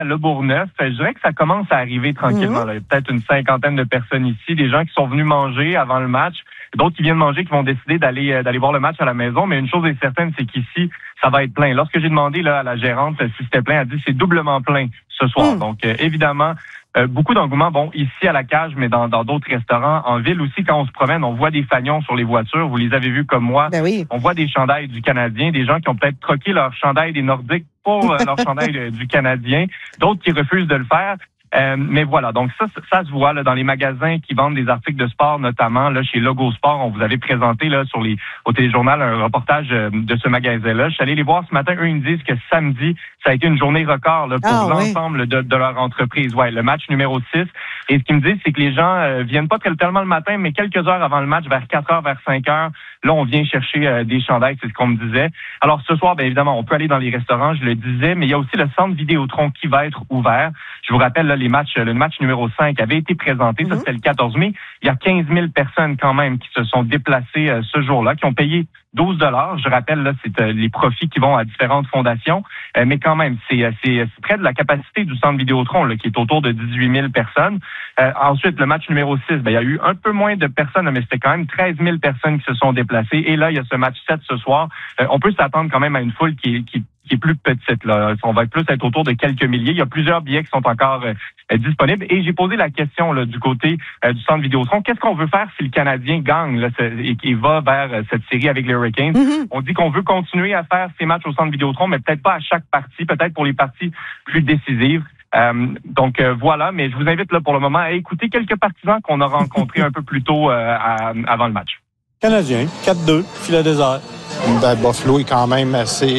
Le Bourgneuf, je dirais que ça commence à arriver tranquillement. Là. Il y a peut-être une 50aine de personnes ici, des gens qui sont venus manger avant le match, d'autres qui viennent manger, qui vont décider d'aller voir le match à la maison. Mais une chose est certaine, c'est qu'ici, ça va être plein. Lorsque j'ai demandé là, à la gérante si c'était plein, elle a dit c'est doublement plein ce soir. Donc, évidemment, beaucoup d'engouement, ici à la cage, mais dans d'autres restaurants. En ville aussi, quand on se promène, on voit des fanions sur les voitures. Vous les avez vus comme moi. Ben oui. On voit des chandails du Canadien, des gens qui ont peut-être troqué leur chandail des Nordiques pour leur chandail du Canadien, d'autres qui refusent de le faire. Mais voilà, donc ça se voit là, dans les magasins qui vendent des articles de sport, notamment là chez Logo Sport. On vous avait présenté là au téléjournal un reportage de ce magasin-là. Je suis allé les voir ce matin. Eux, ils me disent que samedi, ça a été une journée record là, pour l'ensemble de leur entreprise. Ouais, le match numéro 6. Et ce qu'ils me disent, c'est que les gens viennent pas tellement le matin, mais quelques heures avant le match, vers 4h, vers 5h, là, on vient chercher des chandails, c'est ce qu'on me disait. Alors ce soir, bien évidemment, on peut aller dans les restaurants, je le disais, mais il y a aussi le centre Vidéotron qui va être ouvert. Je vous rappelle, là, le match numéro 5 avait été présenté, ça c'était le 14 mai. Il y a 15 000 personnes quand même qui se sont déplacées ce jour-là, qui ont payé 12 $. Je rappelle, là, c'est les profits qui vont à différentes fondations. Mais quand même, c'est près de la capacité du centre Vidéotron, là, qui est autour de 18 000 personnes. Ensuite, le match numéro 6, il y a eu un peu moins de personnes, mais c'était quand même 13 000 personnes qui se sont déplacées. Et là, il y a ce match 7 ce soir. On peut s'attendre quand même à une foule qui est plus petite. Là. On va être autour de quelques milliers. Il y a plusieurs billets qui sont encore disponibles. Et j'ai posé la question là, du côté du centre Vidéotron. Qu'est-ce qu'on veut faire si le Canadien gagne là, et va vers cette série avec les Hurricanes? On dit qu'on veut continuer à faire ces matchs au centre Vidéotron, mais peut-être pas à chaque partie, peut-être pour les parties plus décisives. Donc voilà, mais je vous invite là pour le moment à écouter quelques partisans qu'on a rencontrés un peu plus tôt avant le match. Canadien, 4-2, filet désert. Buffalo est quand même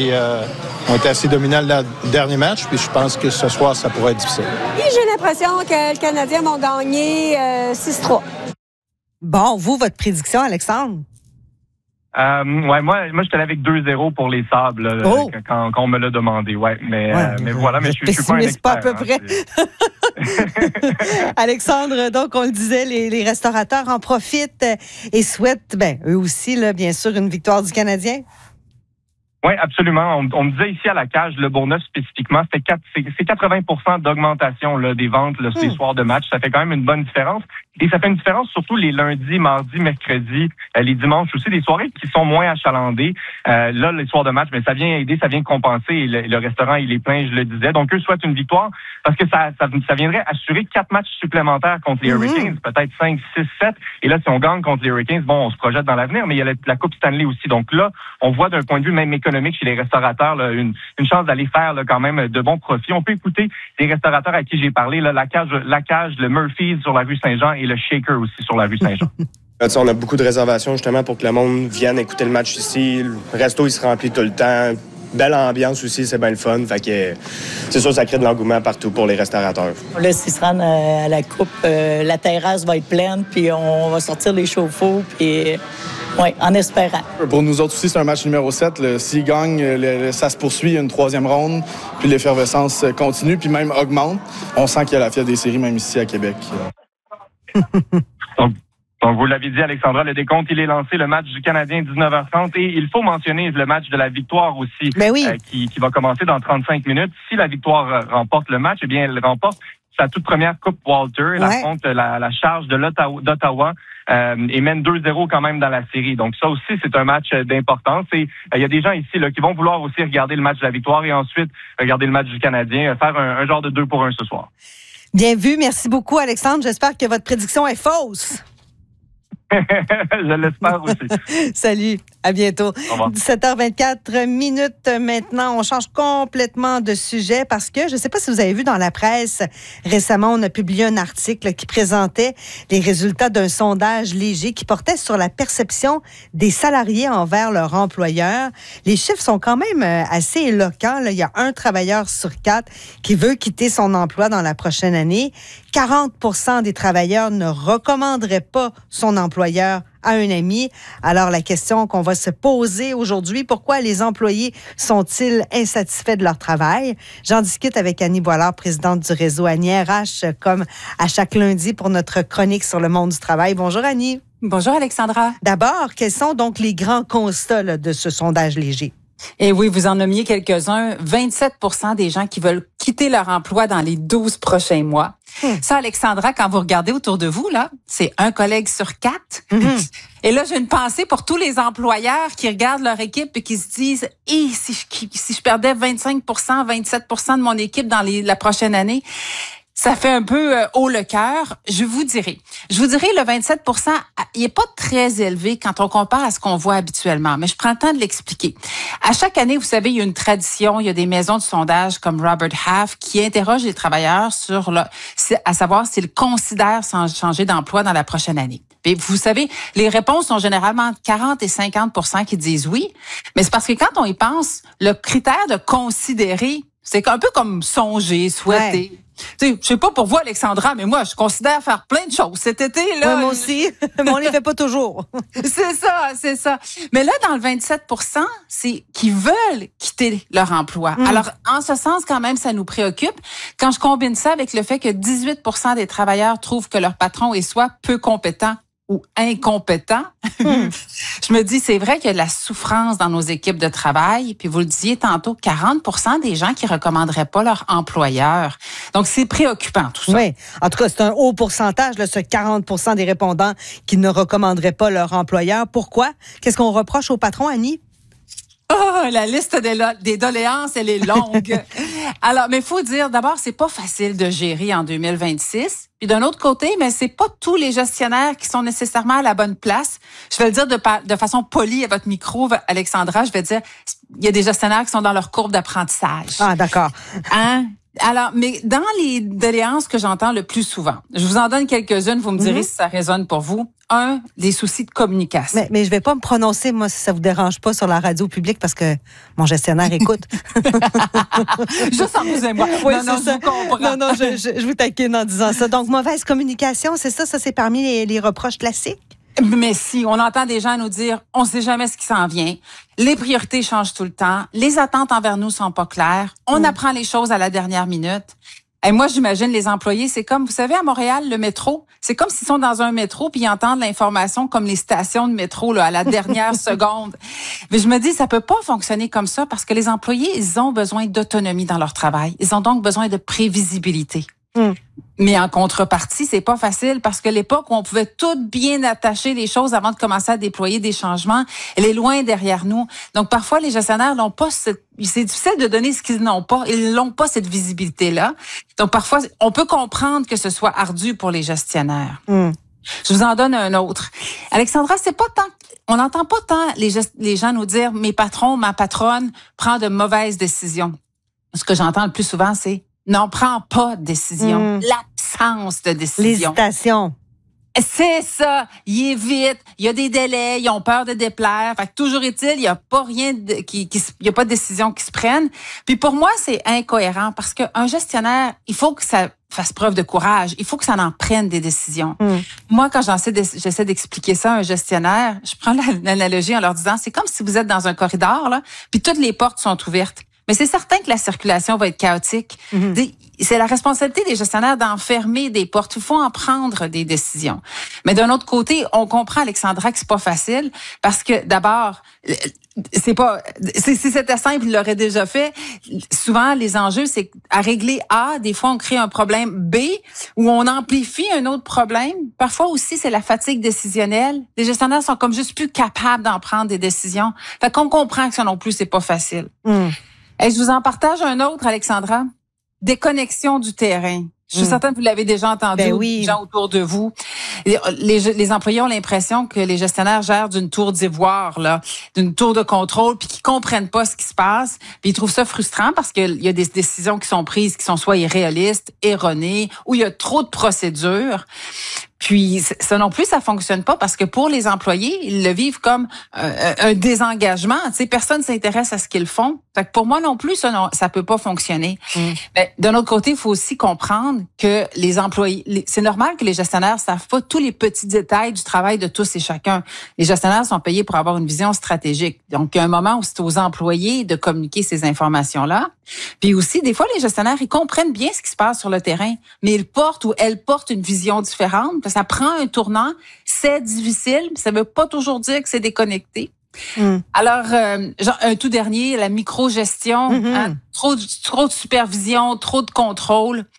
ont été assez dominants le dernier match, puis je pense que ce soir, ça pourrait être difficile. Et j'ai l'impression que les Canadiens vont gagner 6-3. Bon, vous, votre prédiction, Alexandre? Moi j'étais avec 2-0 pour les Sables là, quand on me l'a demandé. Mais voilà, mais je suis pas un expert. Pas à peu près. Alexandre, donc on le disait, les restaurateurs en profitent et souhaitent, eux aussi, là, bien sûr, une victoire du Canadien. Oui, absolument. On me disait ici à la cage, le Bourgneuf spécifiquement, c'est 80% d'augmentation là, des ventes là, ces soirs de match. Ça fait quand même une bonne différence. Et ça fait une différence surtout les lundis, mardis, mercredis, les dimanches aussi, des soirées qui sont moins achalandées. Là, les soirs de match, mais ça vient aider, ça vient compenser. Et le restaurant, il est plein, je le disais. Donc, eux souhaitent une victoire parce que ça viendrait assurer 4 matchs supplémentaires contre les Hurricanes, peut-être 5, 6, 7. Et là, si on gagne contre les Hurricanes, on se projette dans l'avenir, mais il y a la Coupe Stanley aussi. Donc là, on voit d'un point de vue même économique chez les restaurateurs là, une chance d'aller faire là, quand même de bons profits. On peut écouter les restaurateurs à qui j'ai parlé, là, la cage, le Murphy's sur la rue Saint-Jean et le Shaker aussi sur la rue Saint-Jean. On a beaucoup de réservations justement pour que le monde vienne écouter le match ici. Le resto, il se remplit tout le temps. Belle ambiance aussi, c'est bien le fun. Fait que c'est sûr, ça crée de l'engouement partout pour les restaurateurs. Là, s'ils se rendent à la coupe, la terrasse va être pleine, puis on va sortir les chauffe-eau, puis en espérant. Pour nous autres aussi, c'est un match numéro 7. S'ils gagnent, ça se poursuit, il y a une 3e ronde, puis l'effervescence continue, puis même augmente. On sent qu'il y a la fièvre des séries, même ici à Québec. Donc, vous l'avez dit, Alexandra, le décompte, il est lancé, le match du Canadien, 19h30. Et il faut mentionner le match de la victoire aussi, qui va commencer dans 35 minutes. Si la victoire remporte le match, eh bien, elle remporte sa toute première Coupe Walter. Elle affronte la charge d'Ottawa et mène 2-0 quand même dans la série. Donc, ça aussi, c'est un match d'importance. Et il y a des gens ici là, qui vont vouloir aussi regarder le match de la victoire et ensuite regarder le match du Canadien, faire un genre de 2-1 ce soir. Bien vu. Merci beaucoup, Alexandre. J'espère que votre prédiction est fausse. Je l'espère aussi. Salut, à bientôt. 17h24 minutes maintenant. On change complètement de sujet parce que, je ne sais pas si vous avez vu dans la presse, récemment, on a publié un article qui présentait les résultats d'un sondage léger qui portait sur la perception des salariés envers leur employeur. Les chiffres sont quand même assez éloquents. Là, il y a 1 travailleur sur 4 qui veut quitter son emploi dans la prochaine année. 40% des travailleurs ne recommanderaient pas son employeur à un ami. Alors, la question qu'on va se poser aujourd'hui, pourquoi les employés sont-ils insatisfaits de leur travail? J'en discute avec Annie Boilard, présidente du réseau Annie RH, comme à chaque lundi pour notre chronique sur le monde du travail. Bonjour, Annie. Bonjour, Alexandra. D'abord, quels sont donc les grands constats là, de ce sondage léger? Et oui, vous en nommiez quelques-uns. 27% des gens qui veulent quitter leur emploi dans les 12 prochains mois. Ça, Alexandra, quand vous regardez autour de vous, là, c'est un collègue sur 4. Et là, j'ai une pensée pour tous les employeurs qui regardent leur équipe et qui se disent « si je perdais 25%, 27% de mon équipe dans la prochaine année », ça fait un peu haut le cœur. Je vous dirais, le 27%, il est pas très élevé quand on compare à ce qu'on voit habituellement, mais je prends le temps de l'expliquer. À chaque année, vous savez, il y a une tradition, il y a des maisons de sondage comme Robert Half qui interrogent les travailleurs à savoir s'ils considèrent changer d'emploi dans la prochaine année. Et vous savez, les réponses sont généralement entre 40 et 50% qui disent oui, mais c'est parce que quand on y pense, le critère de considérer, c'est un peu comme songer, souhaiter. Ouais. Tu sais, je sais pas pour vous, Alexandra, mais moi, je considère faire plein de choses cet été, là. Ouais, moi aussi. Mais on les fait pas toujours. C'est ça. Mais là, dans le 27%, c'est qu'ils veulent quitter leur emploi. Alors, en ce sens, quand même, ça nous préoccupe. Quand je combine ça avec le fait que 18% des travailleurs trouvent que leur patron est soit peu compétent ou incompétent, je me dis, c'est vrai qu'il y a de la souffrance dans nos équipes de travail. Puis vous le disiez tantôt, 40% des gens qui recommanderaient pas leur employeur. Donc, c'est préoccupant, tout ça. Oui. En tout cas, c'est un haut pourcentage, là, ce 40% des répondants qui ne recommanderaient pas leur employeur. Pourquoi? Qu'est-ce qu'on reproche au patron, Annie? Oh, la liste des doléances, elle est longue. Alors, mais faut dire, d'abord, c'est pas facile de gérer en 2026. Puis d'un autre côté, mais c'est pas tous les gestionnaires qui sont nécessairement à la bonne place. Je vais le dire de façon polie à votre micro, Alexandra. Je vais dire, il y a des gestionnaires qui sont dans leur courbe d'apprentissage. Ah, d'accord. Alors, mais dans les doléances que j'entends le plus souvent, je vous en donne quelques-unes, vous me direz si ça résonne pour vous. Des soucis de communication. Mais je vais pas me prononcer, moi, si ça vous dérange pas, sur la radio publique, parce que mon gestionnaire écoute. Juste en vous et moi. Oui, non, c'est ça. Je comprends. Non, je vous taquine en disant ça. Donc, mauvaise communication, c'est ça? Ça, c'est parmi les reproches classiques? Mais si, on entend des gens nous dire, on sait jamais ce qui s'en vient. Les priorités changent tout le temps. Les attentes envers nous sont pas claires. On apprend les choses à la dernière minute. Et moi, j'imagine les employés, c'est comme, vous savez, à Montréal, le métro, c'est comme s'ils sont dans un métro puis ils entendent l'information comme les stations de métro là, à la dernière seconde. Mais je me dis, ça peut pas fonctionner comme ça parce que les employés, ils ont besoin d'autonomie dans leur travail. Ils ont donc besoin de prévisibilité. Mais en contrepartie, c'est pas facile parce que l'époque où on pouvait tout bien attacher les choses avant de commencer à déployer des changements, elle est loin derrière nous. Donc parfois les gestionnaires n'ont pas c'est difficile de donner ce qu'ils n'ont pas, ils n'ont pas cette visibilité-là. Donc parfois on peut comprendre que ce soit ardu pour les gestionnaires. Je vous en donne un autre. Alexandra, c'est pas tant on n'entend pas tant les gens nous dire mes patrons, ma patronne prend de mauvaises décisions. Ce que j'entends le plus souvent c'est n'en prend pas de décision. L'absence de décision. L'hésitation. C'est ça. Il est vite. Il y a des délais. Ils ont peur de déplaire. Fait que toujours est-il, il y a pas rien il y a pas de décision qui se prenne. Puis pour moi, c'est incohérent parce qu'un gestionnaire, il faut que ça fasse preuve de courage. Il faut que ça en prenne des décisions. Moi, quand j'essaie d'expliquer ça à un gestionnaire, je prends l'analogie en leur disant, c'est comme si vous êtes dans un corridor, là, puis toutes les portes sont ouvertes. Mais c'est certain que la circulation va être chaotique. C'est la responsabilité des gestionnaires d'enfermer des portes. Il faut en prendre des décisions. Mais d'un autre côté, on comprend, Alexandra, que c'est pas facile parce que d'abord, si c'était simple, il l'aurait déjà fait. Souvent, les enjeux, c'est à régler A, des fois, on crée un problème B ou on amplifie un autre problème. Parfois aussi, c'est la fatigue décisionnelle. Les gestionnaires sont comme juste plus capables d'en prendre des décisions. Fait qu'on comprend que ça non plus, c'est pas facile. Et je vous en partage un autre, Alexandra. Déconnexion du terrain. Je suis certaine que vous l'avez déjà entendu, les gens autour de vous. Les employés ont l'impression que les gestionnaires gèrent d'une tour d'ivoire, là, d'une tour de contrôle, puis qu'ils comprennent pas ce qui se passe. Puis ils trouvent ça frustrant parce qu'il y a des décisions qui sont prises qui sont soit irréalistes, erronées, ou il y a trop de procédures. Puis ça non plus, ça fonctionne pas parce que pour les employés, ils le vivent comme un désengagement. Tu sais, personne s'intéresse à ce qu'ils font. Fait que pour moi non plus, ça peut pas fonctionner. Mais d'un autre côté, il faut aussi comprendre que les employés, c'est normal que les gestionnaires savent pas tous les petits détails du travail de tous et chacun. Les gestionnaires sont payés pour avoir une vision stratégique. Donc, il y a un moment où c'est aux employés de communiquer ces informations-là. Puis aussi, des fois, les gestionnaires, ils comprennent bien ce qui se passe sur le terrain, mais ils portent ou elles portent une vision différente. Ça prend un tournant, c'est difficile, ça veut pas toujours dire que c'est déconnecté. Alors, un tout dernier, la microgestion, trop de supervision, trop de contrôle.